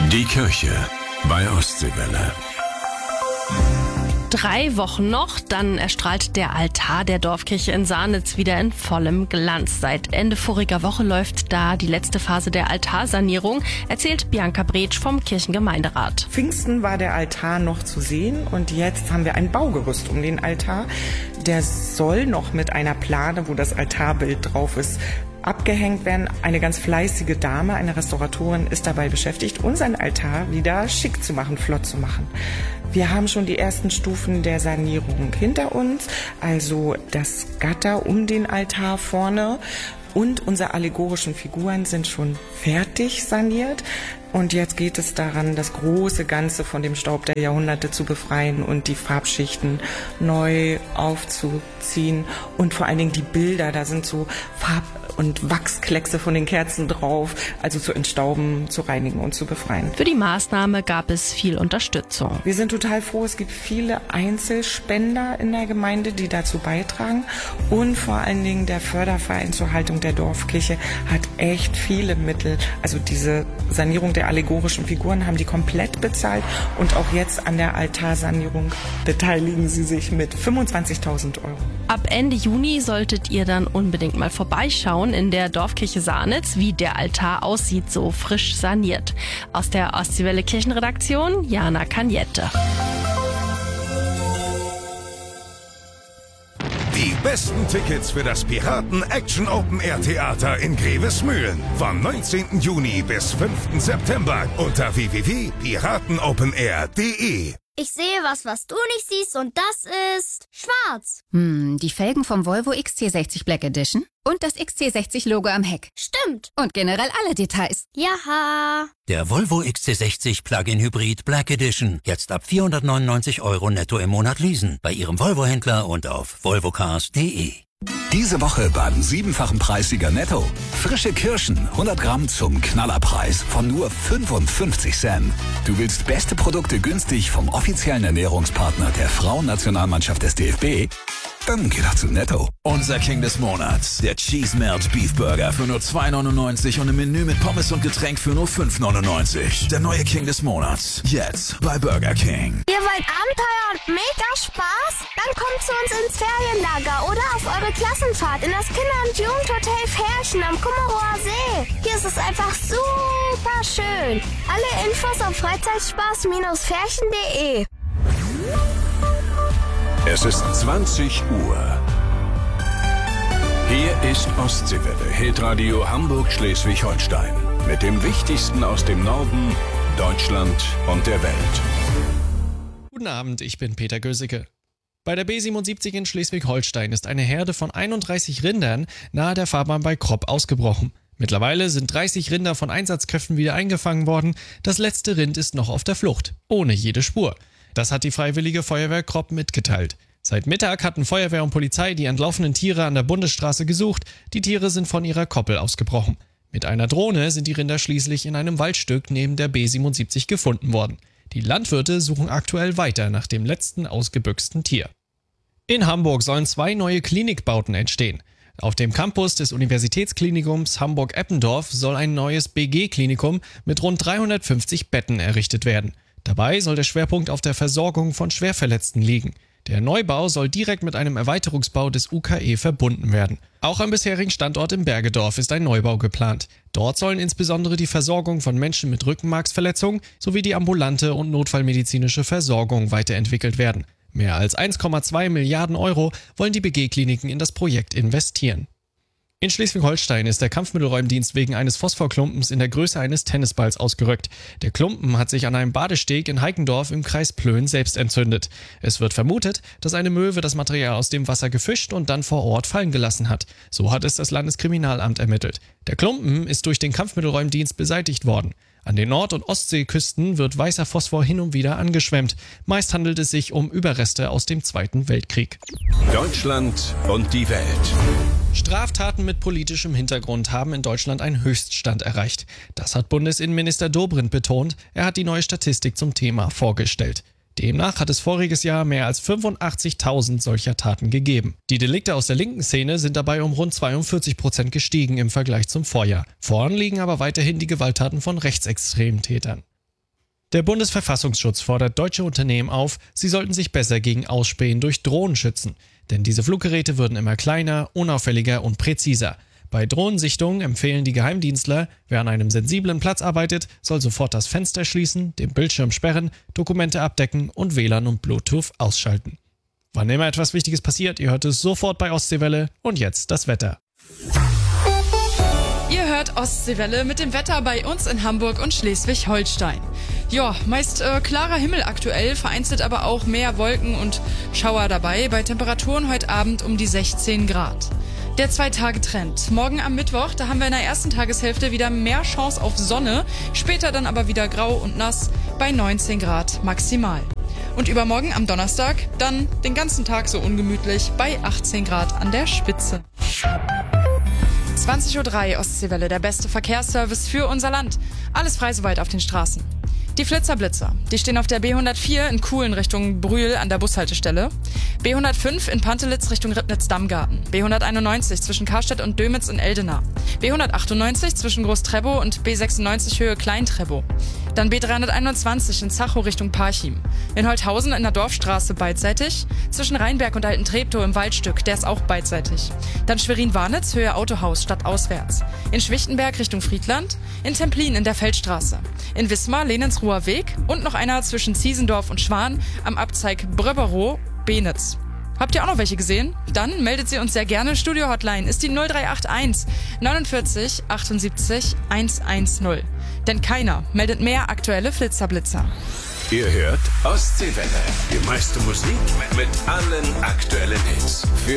Die Kirche bei Ostseewelle. 3 Wochen noch, dann erstrahlt der Altar der Dorfkirche in Sarnitz wieder in vollem Glanz. Seit Ende voriger Woche läuft da die letzte Phase der Altarsanierung, erzählt Bianca Bretsch vom Kirchengemeinderat. Pfingsten war der Altar noch zu sehen und jetzt haben wir ein Baugerüst um den Altar. Der soll noch mit einer Plane, wo das Altarbild drauf ist, abgehängt werden. Eine ganz fleißige Dame, eine Restauratorin, ist dabei beschäftigt, unseren Altar wieder schick zu machen, flott zu machen. Wir haben schon die ersten Stufen der Sanierung hinter uns, also das Gatter um den Altar vorne und unsere allegorischen Figuren sind schon fertig saniert. Und jetzt geht es daran, das große Ganze von dem Staub der Jahrhunderte zu befreien und die Farbschichten neu aufzuziehen. Und vor allen Dingen die Bilder, da sind so Farb- und Wachskleckse von den Kerzen drauf, also zu entstauben, zu reinigen und zu befreien. Für die Maßnahme gab es viel Unterstützung. Wir sind total froh, es gibt viele Einzelspender in der Gemeinde, die dazu beitragen. Und vor allen Dingen der Förderverein zur Haltung der Dorfkirche hat echt viele Mittel. Also diese Sanierung der allegorischen Figuren haben die komplett bezahlt und auch jetzt an der Altarsanierung beteiligen sie sich mit 25.000 Euro. Ab Ende Juni solltet ihr dann unbedingt mal vorbeischauen in der Dorfkirche Sarnitz, wie der Altar aussieht, so frisch saniert. Aus der Ostseewelle Kirchenredaktion, Jana Cagnette. Die besten Tickets für das Piraten Action Open Air Theater in Grevesmühlen vom 19. Juni bis 5. September unter www.piratenopenair.de. Ich sehe was du nicht siehst und das ist schwarz. Die Felgen vom Volvo XC60 Black Edition und das XC60-Logo am Heck. Stimmt. Und generell alle Details. Jaha. Der Volvo XC60 Plug-in Hybrid Black Edition. Jetzt ab 499 € netto im Monat leasen. Bei Ihrem Volvo-Händler und auf volvocars.de. Diese Woche beim 7-fachen Preissieger Netto. Frische Kirschen, 100 Gramm zum Knallerpreis von nur 55 Cent. Du willst beste Produkte günstig vom offiziellen Ernährungspartner der Frauennationalmannschaft des DFB? Dann geh doch zu Netto. Unser King des Monats, der Cheese Melt Beef Burger für nur 2,99 und im Menü mit Pommes und Getränk für nur 5,99. Der neue King des Monats, jetzt bei Burger King. Ihr wollt Abenteuer und mega Spaß? Dann kommt zu uns ins Ferienlager oder auf eure Klassenfahrt in das Kinder- und Jugendhotel Ferchen am Kummerower See. Hier ist es einfach super schön. Alle Infos auf freizeitspaß-ferchen.de. Es ist 20 Uhr. Hier ist Ostseewelle, Hitradio Hamburg-Schleswig-Holstein. Mit dem Wichtigsten aus dem Norden, Deutschland und der Welt. Guten Abend, ich bin Peter Gösicke. Bei der B77 in Schleswig-Holstein ist eine Herde von 31 Rindern nahe der Fahrbahn bei Kropp ausgebrochen. Mittlerweile sind 30 Rinder von Einsatzkräften wieder eingefangen worden. Das letzte Rind ist noch auf der Flucht, ohne jede Spur. Das hat die Freiwillige Feuerwehr Kropp mitgeteilt. Seit Mittag hatten Feuerwehr und Polizei die entlaufenen Tiere an der Bundesstraße gesucht. Die Tiere sind von ihrer Koppel ausgebrochen. Mit einer Drohne sind die Rinder schließlich in einem Waldstück neben der B77 gefunden worden. Die Landwirte suchen aktuell weiter nach dem letzten ausgebüchsten Tier. In Hamburg sollen 2 neue Klinikbauten entstehen. Auf dem Campus des Universitätsklinikums Hamburg-Eppendorf soll ein neues BG-Klinikum mit rund 350 Betten errichtet werden. Dabei soll der Schwerpunkt auf der Versorgung von Schwerverletzten liegen. Der Neubau soll direkt mit einem Erweiterungsbau des UKE verbunden werden. Auch am bisherigen Standort im Bergedorf ist ein Neubau geplant. Dort sollen insbesondere die Versorgung von Menschen mit Rückenmarksverletzungen sowie die ambulante und notfallmedizinische Versorgung weiterentwickelt werden. Mehr als 1,2 Milliarden € wollen die BG-Kliniken in das Projekt investieren. In Schleswig-Holstein ist der Kampfmittelräumdienst wegen eines Phosphorklumpens in der Größe eines Tennisballs ausgerückt. Der Klumpen hat sich an einem Badesteg in Heikendorf im Kreis Plön selbst entzündet. Es wird vermutet, dass eine Möwe das Material aus dem Wasser gefischt und dann vor Ort fallen gelassen hat. So hat es das Landeskriminalamt ermittelt. Der Klumpen ist durch den Kampfmittelräumdienst beseitigt worden. An den Nord- und Ostseeküsten wird weißer Phosphor hin und wieder angeschwemmt. Meist handelt es sich um Überreste aus dem Zweiten Weltkrieg. Deutschland und die Welt. Straftaten mit politischem Hintergrund haben in Deutschland einen Höchststand erreicht. Das hat Bundesinnenminister Dobrindt betont. Er hat die neue Statistik zum Thema vorgestellt. Demnach hat es voriges Jahr mehr als 85.000 solcher Taten gegeben. Die Delikte aus der linken Szene sind dabei um rund 42% gestiegen im Vergleich zum Vorjahr. Vorn liegen aber weiterhin die Gewalttaten von rechtsextremen Tätern. Der Bundesverfassungsschutz fordert deutsche Unternehmen auf, sie sollten sich besser gegen Ausspähen durch Drohnen schützen. Denn diese Fluggeräte würden immer kleiner, unauffälliger und präziser. Bei Drohnensichtungen empfehlen die Geheimdienstler, wer an einem sensiblen Platz arbeitet, soll sofort das Fenster schließen, den Bildschirm sperren, Dokumente abdecken und WLAN und Bluetooth ausschalten. Wann immer etwas Wichtiges passiert, ihr hört es sofort bei Ostseewelle. Und jetzt das Wetter. Ihr hört Ostseewelle mit dem Wetter bei uns in Hamburg und Schleswig-Holstein. Ja, meist klarer Himmel aktuell, vereinzelt aber auch mehr Wolken und Schauer dabei, bei Temperaturen heute Abend um die 16 Grad. Der 2-Tage-Trend. Morgen am Mittwoch, da haben wir in der ersten Tageshälfte wieder mehr Chance auf Sonne, später dann aber wieder grau und nass bei 19 Grad maximal. Und übermorgen am Donnerstag dann den ganzen Tag so ungemütlich bei 18 Grad an der Spitze. 20:03 Uhr Ostseewelle, der beste Verkehrsservice für unser Land. Alles frei soweit auf den Straßen. Die Flitzer-Blitzer, die stehen auf der B104 in Kuhlen Richtung Brühl an der Bushaltestelle, B105 in Pantelitz Richtung Ribnitz-Dammgarten, B191 zwischen Karstedt und Dömitz in Eldena, B198 zwischen Groß-Trebow und B96 Höhe Klein-Trebow, dann B321 in Zachow Richtung Parchim, in Holthausen in der Dorfstraße beidseitig, zwischen Rheinberg und Alten-Treptow im Waldstück, der ist auch beidseitig, dann Schwerin-Warnitz Höhe Autohaus stadtauswärts, in Schwichtenberg Richtung Friedland, in Templin in der Feldstraße, in Wismar Lenensruher Weg und noch einer zwischen Ziesendorf und Schwan am Abzeig Bröberow-Benitz. Habt ihr auch noch welche gesehen? Dann meldet sie uns sehr gerne. Studio-Hotline ist die 0381 49 78 110. Denn keiner meldet mehr aktuelle Flitzerblitzer. Ihr hört Ostseewelle. Die meiste Musik mit allen aktuellen Hits. Für